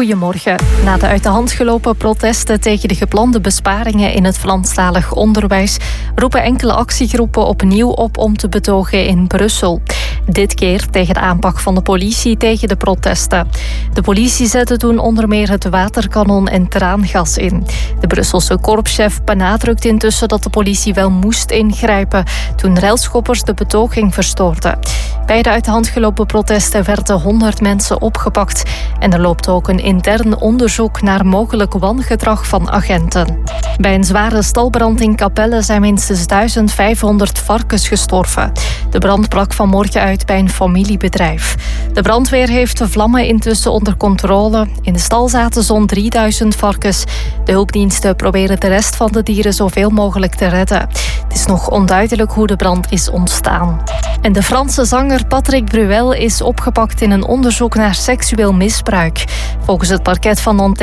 Goedemorgen. Na de uit de hand gelopen protesten tegen de geplande besparingen in het Franstalig onderwijs roepen enkele actiegroepen opnieuw op om te betogen in Brussel. Dit keer tegen de aanpak van de politie tegen de protesten. De politie zette toen onder meer het waterkanon en traangas in. De Brusselse korpschef benadrukt intussen dat de politie wel moest ingrijpen toen railschoppers de betoging verstoorden. Bij de uit de hand gelopen protesten werden 100 mensen opgepakt en er loopt ook een intern onderzoek naar mogelijk wangedrag van agenten. Bij een zware stalbrand in Capelle zijn minstens 1500 varkens gestorven. De brand brak vanmorgen uit bij een familiebedrijf. De brandweer heeft de vlammen intussen onder controle. In de stal zaten zo'n 3000 varkens. De hulpdiensten proberen de rest van de dieren zoveel mogelijk te redden. Het is nog onduidelijk hoe de brand is ontstaan. En de Franse zanger Patrick Bruel is opgepakt in een onderzoek naar seksueel misbruik. Volgens het parket van Nanterre